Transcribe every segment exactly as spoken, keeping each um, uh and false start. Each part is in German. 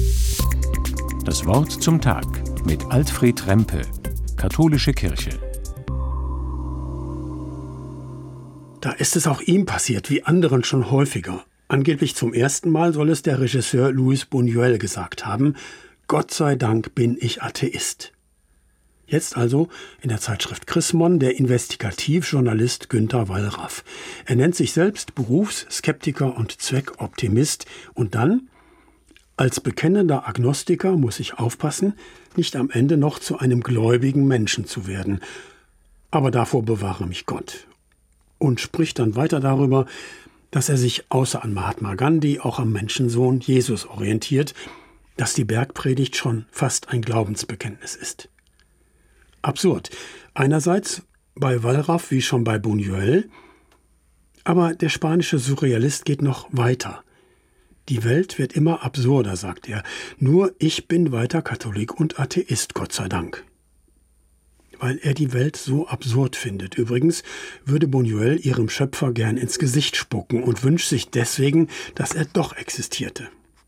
Das Wort zum Tag mit Alfred Rempe, Katholische Kirche. Da ist es auch ihm passiert, wie anderen schon häufiger. Angeblich zum ersten Mal soll es der Regisseur Luis Buñuel gesagt haben: Gott sei Dank bin ich Atheist. Jetzt also in der Zeitschrift Chrismon der Investigativjournalist Günter Wallraff. Er nennt sich selbst Berufsskeptiker und Zweckoptimist. Und dann: Als bekennender Agnostiker muss ich aufpassen, nicht am Ende noch zu einem gläubigen Menschen zu werden. Aber davor bewahre mich Gott. Und spricht dann weiter darüber, dass er sich außer an Mahatma Gandhi auch am Menschensohn Jesus orientiert, dass die Bergpredigt schon fast ein Glaubensbekenntnis ist. Absurd. Einerseits bei Wallraff wie schon bei Buñuel, aber der spanische Surrealist geht noch weiter. Die Welt wird immer absurder, sagt er. Nur ich bin weiter Katholik und Atheist, Gott sei Dank. Weil er die Welt so absurd findet. Übrigens würde Buñuel ihrem Schöpfer gern ins Gesicht spucken und wünscht sich deswegen, dass er doch existierte.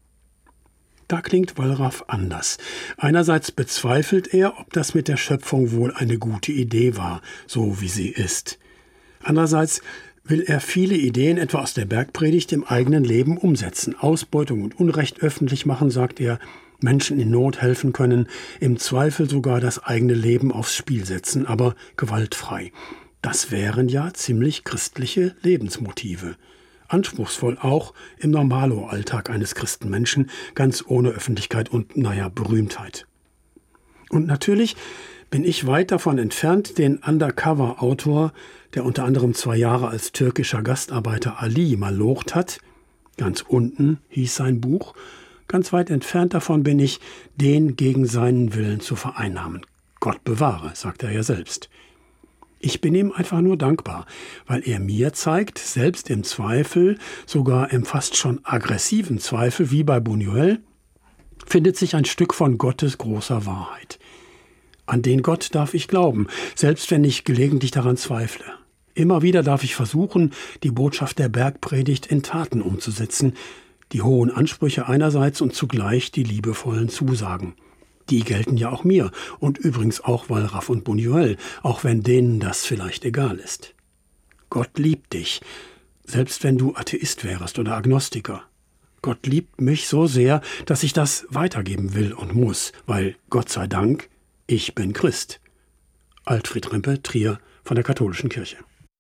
Da klingt Wallraff anders. Einerseits bezweifelt er, ob das mit der Schöpfung wohl eine gute Idee war, so wie sie ist. Andererseits will er viele Ideen, etwa aus der Bergpredigt, im eigenen Leben umsetzen. Ausbeutung und Unrecht öffentlich machen, sagt er, Menschen in Not helfen können, im Zweifel sogar das eigene Leben aufs Spiel setzen, aber gewaltfrei. Das wären ja ziemlich christliche Lebensmotive. Anspruchsvoll auch im Normalo-Alltag eines Christenmenschen, ganz ohne Öffentlichkeit und, naja, Berühmtheit. Und natürlich bin ich weit davon entfernt, den Undercover-Autor, der unter anderem zwei Jahre als türkischer Gastarbeiter Ali malocht hat, ganz unten hieß sein Buch, ganz weit entfernt davon bin ich, den gegen seinen Willen zu vereinnahmen. Gott bewahre, sagt er ja selbst. Ich bin ihm einfach nur dankbar, weil er mir zeigt, selbst im Zweifel, sogar im fast schon aggressiven Zweifel, wie bei Buñuel, findet sich ein Stück von Gottes großer Wahrheit. An den Gott darf ich glauben, selbst wenn ich gelegentlich daran zweifle. Immer wieder darf ich versuchen, die Botschaft der Bergpredigt in Taten umzusetzen, die hohen Ansprüche einerseits und zugleich die liebevollen Zusagen. Die gelten ja auch mir und übrigens auch Wallraff und Buñuel, auch wenn denen das vielleicht egal ist. Gott liebt dich, selbst wenn du Atheist wärst oder Agnostiker. Gott liebt mich so sehr, dass ich das weitergeben will und muss, weil, Gott sei Dank, ich bin Christ. Alfred Rempe, Trier von der Katholischen Kirche.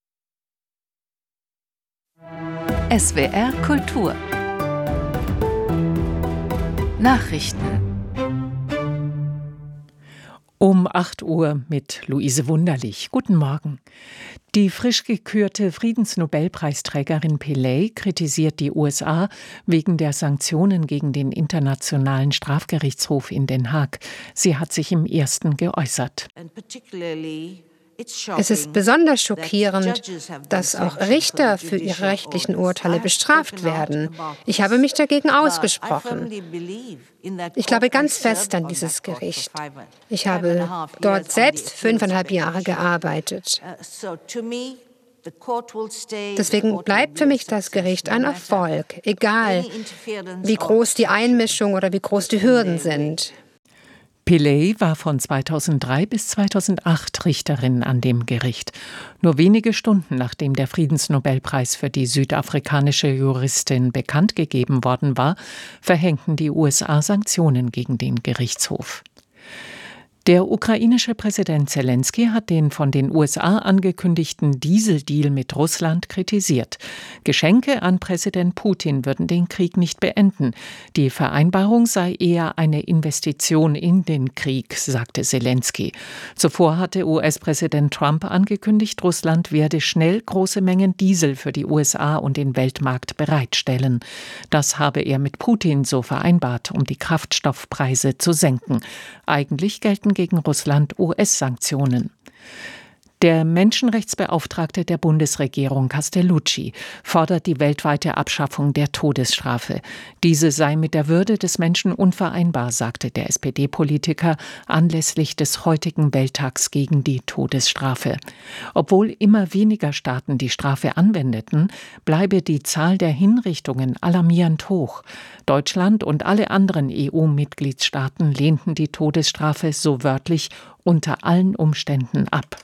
S W R Kultur Nachrichten um acht Uhr mit Luise Wunderlich. Guten Morgen. Die frisch gekürte Friedensnobelpreisträgerin Pillay kritisiert die U S A wegen der Sanktionen gegen den Internationalen Strafgerichtshof in Den Haag. Sie hat sich im Ersten geäußert. Es ist besonders schockierend, dass auch Richter für ihre rechtlichen Urteile bestraft werden. Ich habe mich dagegen ausgesprochen. Ich glaube ganz fest an dieses Gericht. Ich habe dort selbst fünfeinhalb Jahre gearbeitet. Deswegen bleibt für mich das Gericht ein Erfolg, egal wie groß die Einmischung oder wie groß die Hürden sind. Pillay war von zweitausenddrei bis zweitausendacht Richterin an dem Gericht. Nur wenige Stunden nachdem der Friedensnobelpreis für die südafrikanische Juristin bekannt gegeben worden war, verhängten die U S A Sanktionen gegen den Gerichtshof. Der ukrainische Präsident Zelensky hat den von den U S A angekündigten Dieseldeal mit Russland kritisiert. Geschenke an Präsident Putin würden den Krieg nicht beenden. Die Vereinbarung sei eher eine Investition in den Krieg, sagte Zelensky. Zuvor hatte U S-Präsident Trump angekündigt, Russland werde schnell große Mengen Diesel für die U S A und den Weltmarkt bereitstellen. Das habe er mit Putin so vereinbart, um die Kraftstoffpreise zu senken. Eigentlich gelten gegen Russland U S-Sanktionen. Der Menschenrechtsbeauftragte der Bundesregierung Castellucci fordert die weltweite Abschaffung der Todesstrafe. Diese sei mit der Würde des Menschen unvereinbar, sagte der S P D-Politiker anlässlich des heutigen Welttags gegen die Todesstrafe. Obwohl immer weniger Staaten die Strafe anwendeten, bleibe die Zahl der Hinrichtungen alarmierend hoch. Deutschland und alle anderen E U-Mitgliedstaaten lehnten die Todesstrafe so wörtlich unter allen Umständen ab.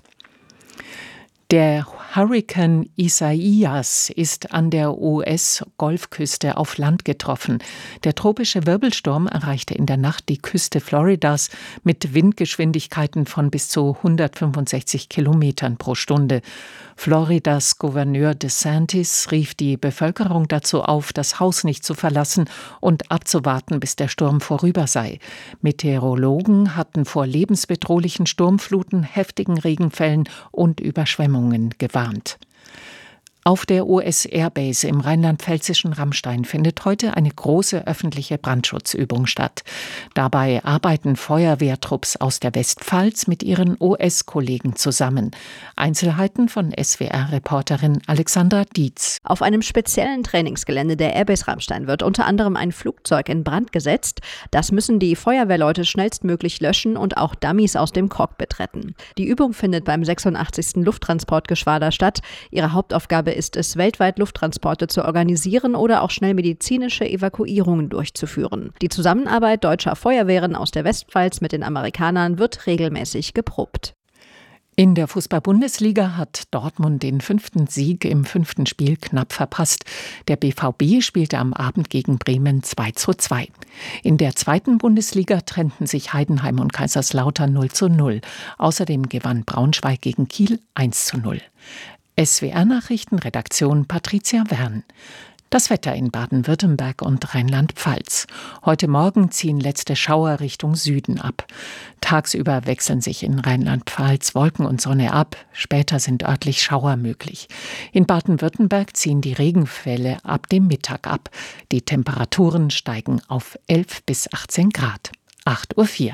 Der Hurrikan Isaias ist an der U S-Golfküste auf Land getroffen. Der tropische Wirbelsturm erreichte in der Nacht die Küste Floridas mit Windgeschwindigkeiten von bis zu hundertfünfundsechzig Kilometern pro Stunde. Floridas Gouverneur DeSantis rief die Bevölkerung dazu auf, das Haus nicht zu verlassen und abzuwarten, bis der Sturm vorüber sei. Meteorologen hatten vor lebensbedrohlichen Sturmfluten, heftigen Regenfällen und Überschwemmungen gewarnt. Auf der U S-Airbase im rheinland-pfälzischen Rammstein findet heute eine große öffentliche Brandschutzübung statt. Dabei arbeiten Feuerwehrtrupps aus der Westpfalz mit ihren U S-Kollegen zusammen. Einzelheiten von S W R-Reporterin Alexandra Dietz. Auf einem speziellen Trainingsgelände der Airbase Rammstein wird unter anderem ein Flugzeug in Brand gesetzt. Das müssen die Feuerwehrleute schnellstmöglich löschen und auch Dummies aus dem Cockpit retten. Die Übung findet beim sechsundachtzigsten Lufttransportgeschwader statt. Ihre Hauptaufgabe ist es, weltweit Lufttransporte zu organisieren oder auch schnell medizinische Evakuierungen durchzuführen. Die Zusammenarbeit deutscher Feuerwehren aus der Westpfalz mit den Amerikanern wird regelmäßig geprobt. In der Fußball-Bundesliga hat Dortmund den fünften Sieg im fünften Spiel knapp verpasst. Der B V B spielte am Abend gegen Bremen zwei zu zwei. In der zweiten Bundesliga trennten sich Heidenheim und Kaiserslautern null zu null. Außerdem gewann Braunschweig gegen Kiel eins zu null. S W R-Nachrichten, Redaktion Patricia Wern. Das Wetter in Baden-Württemberg und Rheinland-Pfalz. Heute Morgen ziehen letzte Schauer Richtung Süden ab. Tagsüber wechseln sich in Rheinland-Pfalz Wolken und Sonne ab. Später sind örtlich Schauer möglich. In Baden-Württemberg ziehen die Regenfälle ab dem Mittag ab. Die Temperaturen steigen auf elf bis achtzehn Grad. acht Uhr vier.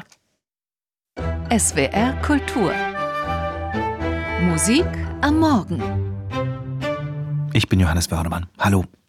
S W R Kultur. Musik am Morgen. Ich bin Johannes Börnemann. Hallo.